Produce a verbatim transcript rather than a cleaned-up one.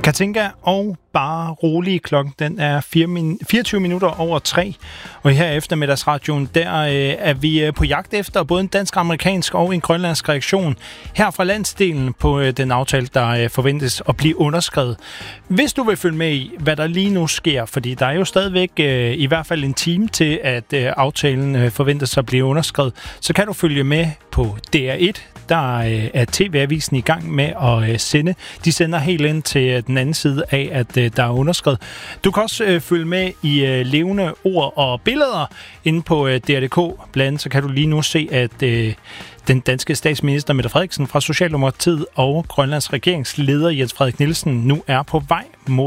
Katinka og Bare Rolig. Klokken den er fireogtyve minutter over tre. Og her i eftermiddagsradioen, der øh, er vi på jagt efter både en dansk-amerikansk og en grønlandsk reaktion her fra landsdelen på øh, den aftale, der øh, forventes at blive underskrevet. Hvis du vil følge med i, hvad der lige nu sker, fordi der er jo stadigvæk øh, i hvert fald en time til, at øh, aftalen øh, forventes at blive underskrevet, så kan du følge med på D R et. Der øh, er T V-avisen i gang med at øh, sende. De sender helt ind til øh, den anden side af, at øh, der er underskrevet. Du kan også øh, følge med i øh, levende ord og billeder inde på øh, D R punktum D K. Blandt andet så kan du lige nu se, at øh, den danske statsminister Mette Frederiksen fra Socialdemokratiet og Grønlands regeringsleder Jens Frederik Nielsen nu er på vej mod